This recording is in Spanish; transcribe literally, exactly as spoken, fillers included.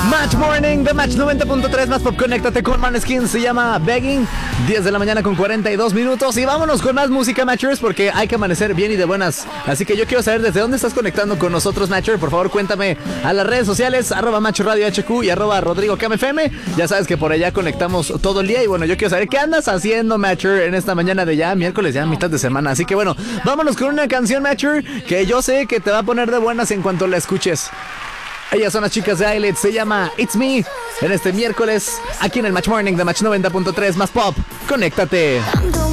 Match Morning de Match noventa punto tres más pop. Conéctate con Maneskin, se llama Begging. diez de la mañana con cuarenta y dos minutos. Y vámonos con más música, Matchers, porque hay que amanecer bien y de buenas. Así que yo quiero saber desde dónde estás conectando con nosotros, Matcher. Por favor, cuéntame a las redes sociales, arroba Match Radio H Q y arroba Rodrigo K M F M. Ya sabes que por allá conectamos todo el día. Y bueno, yo quiero saber qué andas haciendo, Matcher, en esta mañana de ya miércoles, ya mitad de semana. Así que bueno, vámonos con una canción, Matcher, que yo sé que te va a poner de buenas en cuanto la escuches. Ellas son las chicas de Eyelid, se llama It's Me. En este miércoles, aquí en el Match Morning de Match noventa punto tres más pop. Conéctate.